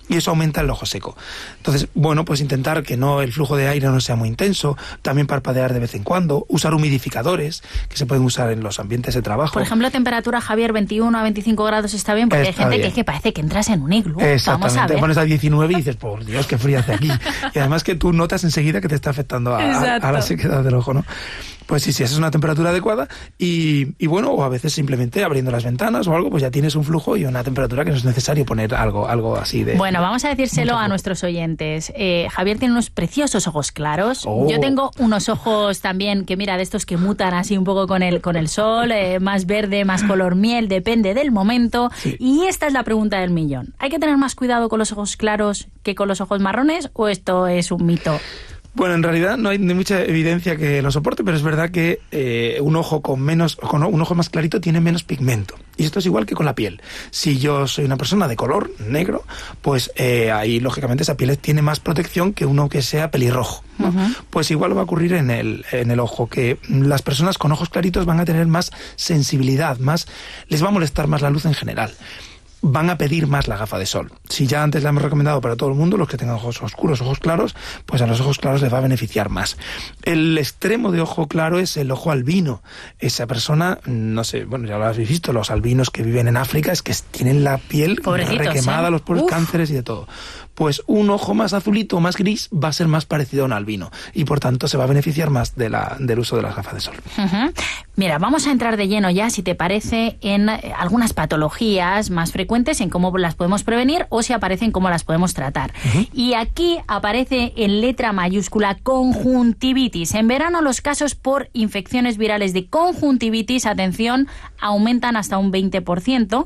y eso aumenta el ojo seco. Entonces, bueno, pues intentar que el flujo de aire no sea muy intenso, también parpadear de vez en cuando, usar humidificadores que se pueden usar en los ambientes de trabajo. Por ejemplo, temperatura, Javier, 21 a 25 grados está bien, porque está hay gente bien. que es que parece que entras en un iglú. Exactamente, Vamos a ver. te pones a 19 y dices, por Dios, qué frío hace aquí. Y además que tú notas enseguida que te está afectando a la sequedad del ojo, ¿no? Pues sí, esa es una temperatura adecuada y bueno, o a veces simplemente abriendo las ventanas o algo, pues ya tienes un flujo y una temperatura que no es necesario poner algo así de... Bueno, vamos a decírselo a nuestros oyentes. Javier tiene unos preciosos ojos claros. Yo tengo unos ojos también que, mira, de estos que mutan así un poco con el sol, más verde, más color miel, depende del momento. Sí. Y esta es la pregunta del millón. ¿Hay que tener más cuidado con los ojos claros que con los ojos marrones o esto es un mito? Bueno, en realidad no hay mucha evidencia que lo soporte, pero es verdad que un ojo un ojo más clarito tiene menos pigmento. Y esto es igual que con la piel. Si yo soy una persona de color negro, pues ahí lógicamente esa piel tiene más protección que uno que sea pelirrojo, ¿no? Uh-huh. Pues igual va a ocurrir en el ojo, que las personas con ojos claritos van a tener más sensibilidad, les va a molestar más la luz en general. Van a pedir más la gafa de sol. Si ya antes la hemos recomendado para todo el mundo, los que tengan ojos oscuros, ojos claros, pues a los ojos claros les va a beneficiar más. El extremo de ojo claro es el ojo albino. Esa persona, no sé, bueno, ya lo habéis visto, los albinos que viven en África, es que tienen la piel requemada, los pobres cánceres y de todo. Pues un ojo más azulito, más gris, va a ser más parecido a un albino y por tanto se va a beneficiar más del uso de las gafas de sol. Uh-huh. Mira, vamos a entrar de lleno ya, si te parece, en algunas patologías más frecuentes, en cómo las podemos prevenir o si aparecen, cómo las podemos tratar. Uh-huh. Y aquí aparece en letra mayúscula conjuntivitis. En verano los casos por infecciones virales de conjuntivitis, atención, aumentan hasta un 20%.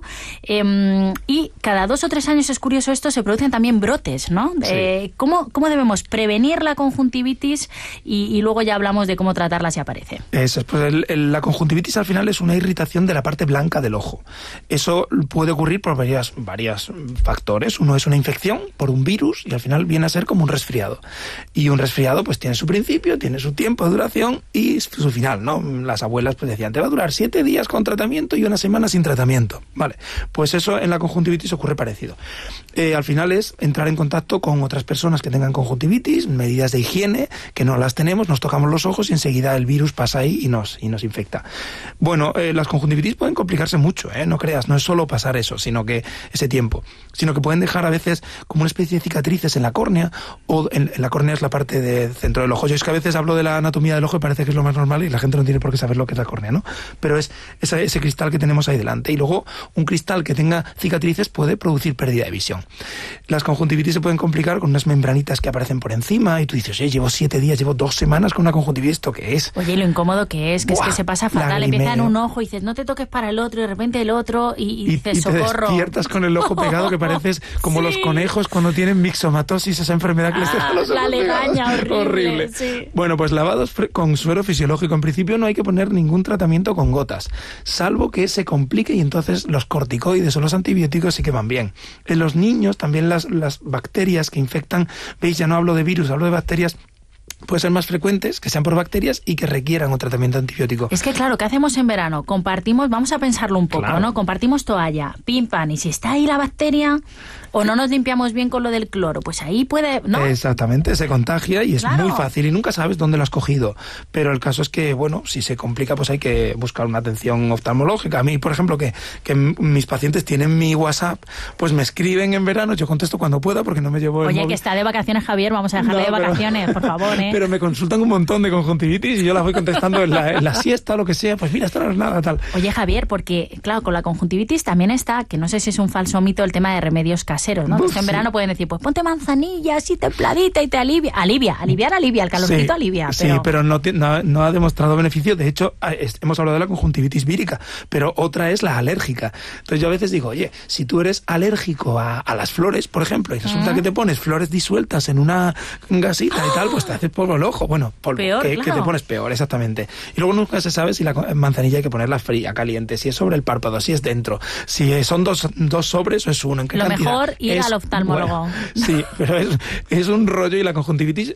Y cada 2 o 3 años, es curioso esto, se producen también brotes, ¿no? Sí. ¿Cómo debemos prevenir la conjuntivitis? Y luego ya hablamos de cómo tratarla si aparece. Eso es, pues la conjuntivitis al final es una irritación de la parte blanca del ojo. Eso puede ocurrir por varios factores. Uno es una infección por un virus y al final viene a ser como un resfriado. Y un resfriado pues tiene su principio, tiene su tiempo de duración y su final, ¿no? Las abuelas pues decían, te va a durar 7 días con tratamiento y 1 semana sin tratamiento. Vale, pues eso en la conjuntivitis ocurre parecido. Al final es entrar en contacto con otras personas que tengan conjuntivitis, medidas de higiene, que no las tenemos, nos tocamos los ojos y enseguida el virus pasa ahí y nos infecta. Bueno, las conjuntivitis pueden complicarse mucho, no creas, no es solo pasar eso, sino que ese tiempo, sino que pueden dejar a veces como una especie de cicatrices en la córnea, o en la córnea es la parte del centro del ojo. Yo es que a veces hablo de la anatomía del ojo y parece que es lo más normal y la gente no tiene por qué saber lo que es la córnea, ¿no? Pero es ese cristal que tenemos ahí delante. Y luego un cristal que tenga cicatrices puede producir pérdida de visión. Las conjuntivitis se pueden complicar con unas membranitas que aparecen por encima y tú dices, llevo 7 días, llevo 2 semanas con una conjuntivitis, ¿esto qué es? Oye, lo incómodo que es, que ¡buah! Es que se pasa fatal, Lagrimeo. empieza en un ojo y dices, no te toques para el otro, y de repente el otro, y dices, socorro. Te despiertas con el ojo pegado que pareces como los conejos cuando tienen mixomatosis, esa enfermedad que les deja los ojos la legaña, pegados. horrible. Sí. Bueno, pues lavados con suero fisiológico. En principio no hay que poner ningún tratamiento con gotas, salvo que se complique y entonces los corticoides o los antibióticos sí que van bien. En los niños también las bacterias que infectan, veis, ya no hablo de virus, hablo de bacterias, pueden ser más frecuentes, que sean por bacterias y que requieran un tratamiento antibiótico. Es que claro, ¿qué hacemos en verano? Compartimos, vamos a pensarlo un poco, claro, ¿no? Compartimos toalla, pim, pam, y si está ahí la bacteria o no nos limpiamos bien con lo del cloro, pues ahí puede, ¿no? Exactamente, se contagia y es claro, muy fácil y nunca sabes dónde lo has cogido. Pero el caso es que, bueno, si se complica, pues hay que buscar una atención oftalmológica. A mí, por ejemplo, que mis pacientes tienen mi WhatsApp, pues me escriben en verano, yo contesto cuando pueda porque no me llevo el móvil. Que está de vacaciones, Javier, vamos a dejarle de vacaciones, por favor, ¿eh? Pero me consultan un montón de conjuntivitis y yo las voy contestando en la siesta o lo que sea, pues mira, esto no es nada, tal. Oye, Javier, porque, claro, con la conjuntivitis también está, que no sé si es un falso mito, el tema de remedios caseros, ¿no? Entonces, en verano pueden decir, pues ponte manzanilla así templadita y te alivia. Alivia, el calorcito sí, alivia. Pero... Sí, pero no ha demostrado beneficio. De hecho, hemos hablado de la conjuntivitis vírica, pero otra es la alérgica. Entonces yo a veces digo, oye, si tú eres alérgico a las flores, por ejemplo, y resulta que te pones flores disueltas en una gasita y tal, pues te haces polvo el ojo. Bueno, polvo, peor, que te pones peor, exactamente. Y luego nunca se sabe si la manzanilla hay que ponerla fría, caliente, si es sobre el párpado, si es dentro, si son dos sobres o es uno, en qué lo cantidad. Mejor ir al oftalmólogo. Bueno, sí, pero es un rollo y la conjuntivitis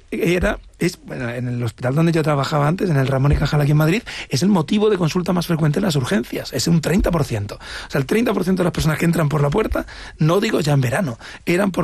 bueno, en el hospital donde yo trabajaba antes, en el Ramón y Cajal aquí en Madrid, es el motivo de consulta más frecuente en las urgencias, es un 30%. O sea, el 30% de las personas que entran por la puerta, no digo ya en verano, eran por